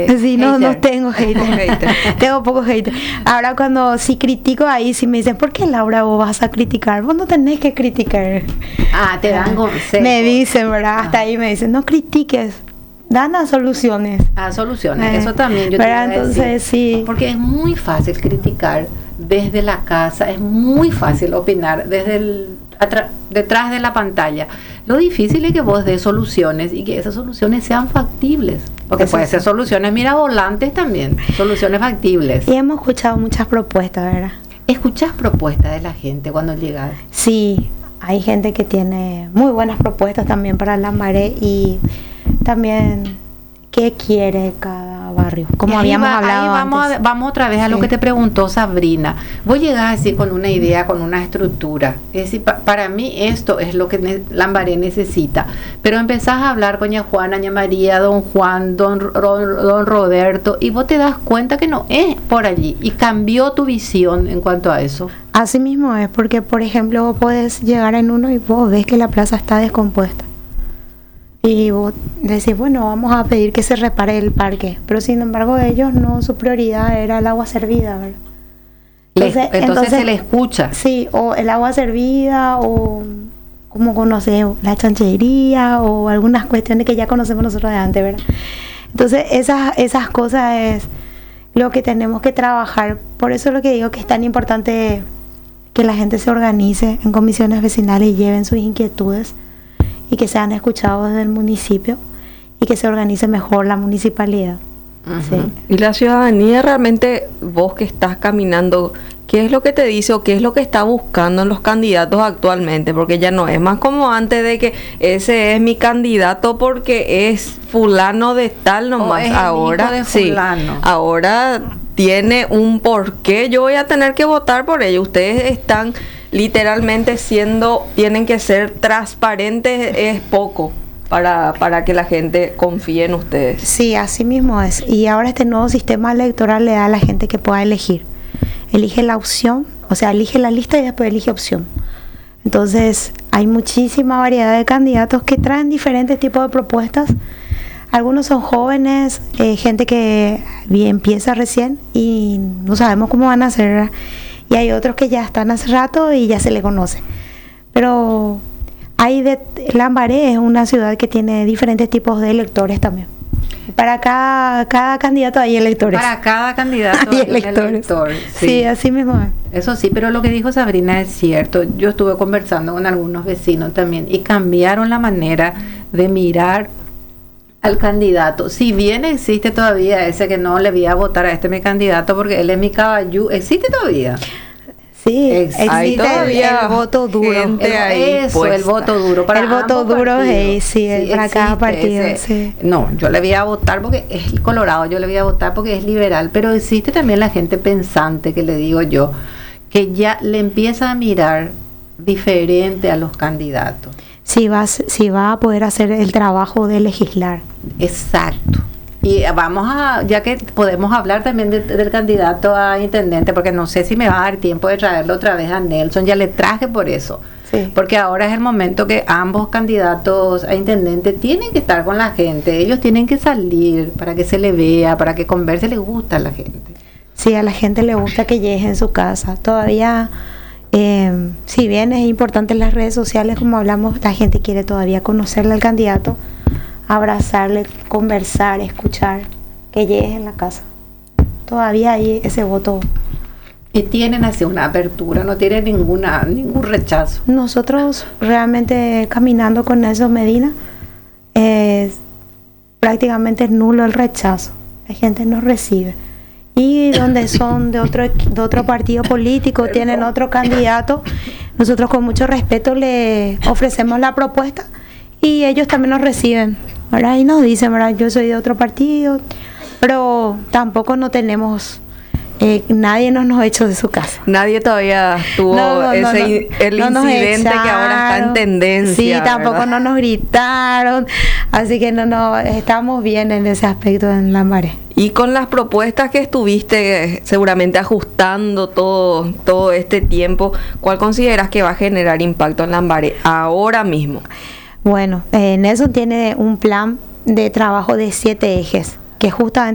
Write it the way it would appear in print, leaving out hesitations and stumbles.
Sí, no hater. tengo hater. Tengo poco hater. Ahora cuando sí critico, ahí sí me dicen, ¿por qué, Laura, vos vas a criticar? Vos no tenés que criticar. Te dan consejos. Me dicen, ¿verdad? Hasta ahí me dicen, no critiques, danos soluciones. Soluciones. Eso también yo te Pero iba a entonces decir. sí. Porque es muy fácil criticar desde la casa, es muy fácil opinar desde detrás de la pantalla. Lo difícil es que vos des soluciones y que esas soluciones sean factibles. Porque Eso puede sí. ser soluciones mirabolantes también, soluciones factibles. Y hemos escuchado muchas propuestas, ¿verdad? ¿Escuchás propuestas de la gente cuando llegas? Sí, hay gente que tiene muy buenas propuestas también para Lambaré y también qué quiere cada barrio, como habíamos hablado antes. Vamos otra vez a lo Sí. que te preguntó Sabrina. Vos llegás así con una idea, con una estructura. Es decir, para mí esto es lo que Lambaré necesita. Pero empezás a hablar con ña Juana, ña María, don Juan, don Roberto, y vos te das cuenta que no es por allí. Y cambió tu visión en cuanto a eso. Así mismo es, porque por ejemplo vos podés llegar en uno y vos ves que la plaza está descompuesta. Y vos decís, bueno, vamos a pedir que se repare el parque. Pero sin embargo ellos no, su prioridad era el agua servida, ¿verdad? Entonces se le escucha. Sí, o el agua servida, o como conocemos, la chanchería, o algunas cuestiones que ya conocemos nosotros de antes, ¿verdad? Entonces esas cosas es lo que tenemos que trabajar. Por eso es lo que digo que es tan importante que la gente se organice en comisiones vecinales y lleven sus inquietudes y que sean escuchados desde el municipio y que se organice mejor la municipalidad. Uh-huh. Sí. Y la ciudadanía realmente, vos que estás caminando, ¿qué es lo que te dice o qué es lo que está buscando en los candidatos actualmente? Porque ya no es más como antes de que ese es mi candidato porque es fulano de tal nomás. Es ahora de sí, fulano. ahora tiene un porqué. Yo voy a tener que votar por ello. Ustedes están literalmente tienen que ser transparentes, es poco para que la gente confíe en ustedes. Sí, así mismo es. Y ahora este nuevo sistema electoral le da a la gente que pueda elegir. Elige la opción, o sea, elige la lista y después elige opción. Entonces, hay muchísima variedad de candidatos que traen diferentes tipos de propuestas. Algunos son jóvenes, gente que empieza recién y no sabemos cómo van a hacer, ¿verdad? Y hay otros que ya están hace rato y ya se le conoce. Pero Lambaré es una ciudad que tiene diferentes tipos de electores también. Para cada candidato hay electores. Para cada candidato hay hay un electores. elector. Sí, así mismo es. Eso sí, pero lo que dijo Sabrina es cierto. Yo estuve conversando con algunos vecinos también y cambiaron la manera de mirar al candidato. Si bien existe todavía ese que no le voy a votar a mi candidato porque él es mi caballú, existe todavía. Sí, Hay existe todavía el voto duro. ahí Eso, el voto duro. Para el voto ambos duro partidos. sí, para cada partido. Sí. No, yo le voy a votar porque es Colorado, yo le voy a votar porque es liberal, pero existe también la gente pensante, que le digo yo, que ya le empieza a mirar diferente a los candidatos. Si va a poder hacer el trabajo de legislar. Exacto. Y ya que podemos hablar también del candidato a intendente, porque no sé si me va a dar tiempo de traerlo otra vez a Nelson, ya le traje por eso. Sí. Porque ahora es el momento que ambos candidatos a intendente tienen que estar con la gente, ellos tienen que salir para que se le vea, para que converse, le gusta a la gente. Sí, a la gente le gusta que llegue en su casa. Todavía, si bien es importante en las redes sociales, como hablamos, la gente quiere todavía conocerle al candidato, abrazarle, conversar, escuchar, que llegues en la casa. Todavía hay ese voto. Y tienen así una apertura, no tienen ningún rechazo. Nosotros realmente caminando con Nelson Medina, prácticamente es nulo el rechazo. La gente nos recibe. Y donde son de otro partido político, tienen otro candidato, nosotros con mucho respeto le ofrecemos la propuesta y ellos también nos reciben, ¿verdad? Y nos dicen, ¿verdad? Yo soy de otro partido, pero tampoco no tenemos, nadie nos ha hecho de su casa. Nadie todavía tuvo el incidente que ahora está en tendencia. Sí, ¿verdad? tampoco no nos gritaron, así que no estamos bien en ese aspecto en Lambaré. Y con las propuestas que estuviste seguramente ajustando todo este tiempo, ¿cuál consideras que va a generar impacto en Lambaré ahora mismo? Bueno, Nelson tiene un plan de trabajo de 7 ejes, que justamente